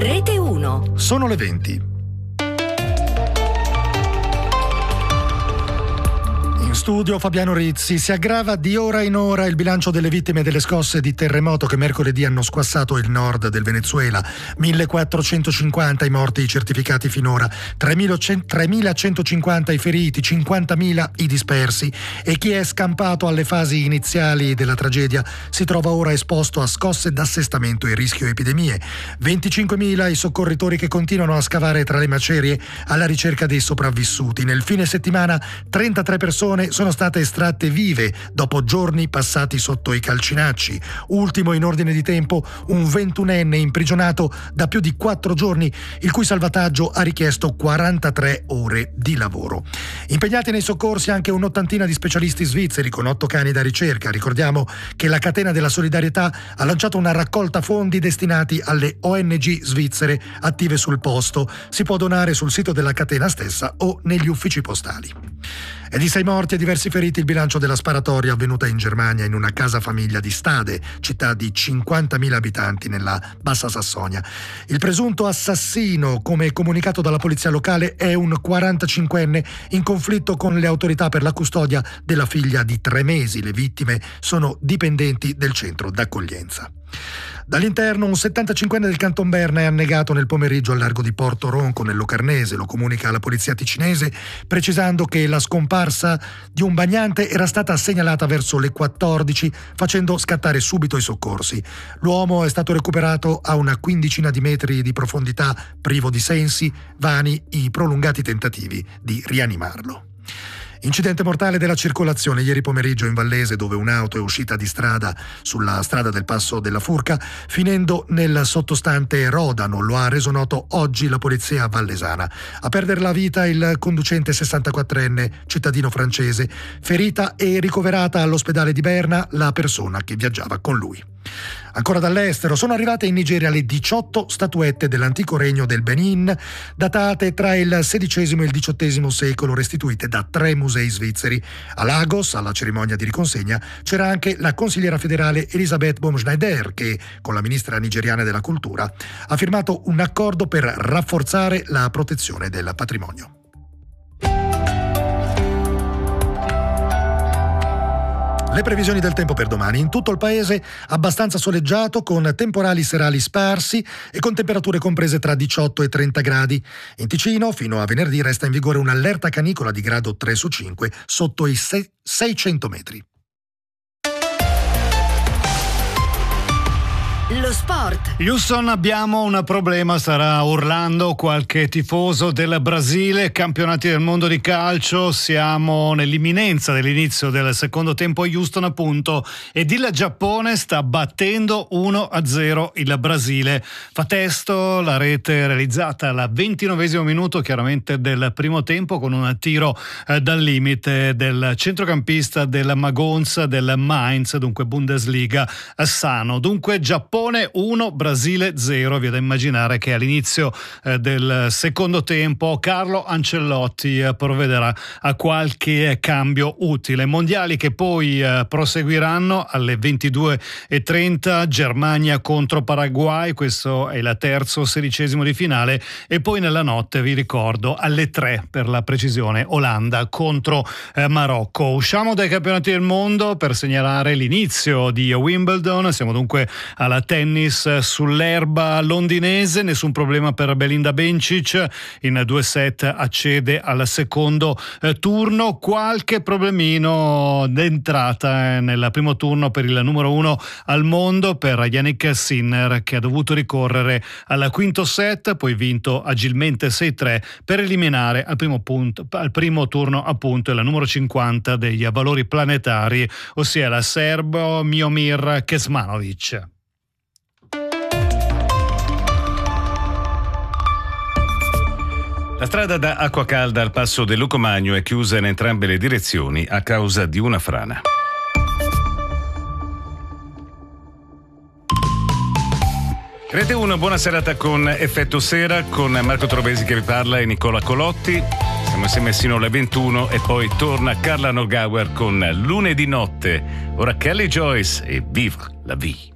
Rete 1. Sono le 20. Studio Fabiano Rizzi. Si aggrava di ora in ora il bilancio delle vittime delle scosse di terremoto che mercoledì hanno squassato il nord del Venezuela. 1450 i morti certificati finora, 3150 i feriti, 50.000 i dispersi, e chi è scampato alle fasi iniziali della tragedia si trova ora esposto a scosse d'assestamento e rischio epidemie. 25.000 i soccorritori che continuano a scavare tra le macerie alla ricerca dei sopravvissuti. Nel fine settimana 33 persone sono state estratte vive dopo giorni passati sotto i calcinacci. Ultimo in ordine di tempo un 21enne imprigionato da più di 4 giorni, il cui salvataggio ha richiesto 43 ore di lavoro. Impegnati nei soccorsi anche un'ottantina di specialisti svizzeri con 8 cani da ricerca. Ricordiamo che la catena della solidarietà ha lanciato una raccolta fondi destinati alle ONG svizzere attive sul posto. Si può donare sul sito della catena stessa o negli uffici postali. È di 6 morti e diversi feriti il bilancio della sparatoria avvenuta in Germania in una casa famiglia di Stade, città di 50.000 abitanti nella Bassa Sassonia. Il presunto assassino, come comunicato dalla polizia locale, è un 45enne in conflitto con le autorità per la custodia della figlia di 3 mesi. Le vittime sono dipendenti del centro d'accoglienza. Dall'interno un 75enne del Canton Berna è annegato nel pomeriggio al largo di Porto Ronco nel Locarnese. Lo comunica la polizia ticinese, precisando che la scomparsa di un bagnante era stata segnalata verso le 14, facendo scattare subito i soccorsi. L'uomo è stato recuperato a una quindicina di metri di profondità, privo di sensi, vani i prolungati tentativi di rianimarlo. Incidente mortale della circolazione ieri pomeriggio in Vallese, dove un'auto è uscita di strada sulla strada del Passo della Furca, finendo nel sottostante Rodano. Lo ha reso noto oggi la polizia vallesana. A perdere la vita il conducente 64enne cittadino francese, ferita e ricoverata all'ospedale di Berna la persona che viaggiava con lui. Ancora dall'estero, sono arrivate in Nigeria le 18 statuette dell'antico regno del Benin, datate tra il XVI e il XVIII secolo, restituite da 3 musei svizzeri. A Lagos, alla cerimonia di riconsegna, c'era anche la consigliera federale Elisabeth Baumschneider, che, con la ministra nigeriana della cultura, ha firmato un accordo per rafforzare la protezione del patrimonio. Le previsioni del tempo per domani: in tutto il paese abbastanza soleggiato, con temporali serali sparsi e con temperature comprese tra 18 e 30 gradi. In Ticino fino a venerdì resta in vigore un'allerta canicola di grado 3 su 5 sotto i 600 metri. Lo sport. Houston, abbiamo un problema, starà urlando qualche tifoso del Brasile. Campionati del mondo di calcio, siamo nell'imminenza dell'inizio del secondo tempo a Houston, appunto, ed il Giappone sta battendo 1-0 il Brasile. Fa testo la rete realizzata al 29esimo minuto, chiaramente del primo tempo, con un tiro dal limite del centrocampista del Magonza del Mainz, dunque Bundesliga Sano. Dunque Giappone 1, Brasile 0. Vi è da immaginare che all'inizio del secondo tempo Carlo Ancelotti provvederà a qualche cambio utile. Mondiali che poi proseguiranno alle 22:30, Germania contro Paraguay, questo è il terzo 16esimo di finale, e poi nella notte, vi ricordo, alle 3 per la precisione, Olanda contro Marocco. Usciamo dai campionati del mondo per segnalare l'inizio di Wimbledon. Siamo dunque alla tennis sull'erba londinese, nessun problema per Belinda Bencic, in 2 set accede al secondo turno. Qualche problemino d'entrata nel primo turno per il numero 1 al mondo, per Jannik Sinner, che ha dovuto ricorrere al quinto set, poi vinto agilmente 6-3 per eliminare al primo turno appunto il numero 50 dei valori planetari, ossia la serbo Miomir Kecmanovic. La strada da Acquacalda al passo del Lucomagno è chiusa in entrambe le direzioni a causa di una frana. Rete 1, buona serata con Effetto Sera, con Marco Trovesi che vi parla e Nicola Colotti. Siamo insieme sino alle 21 e poi torna Carla Nogauer con Lunedì Notte. Ora Kelly Joyce e Viva la vie.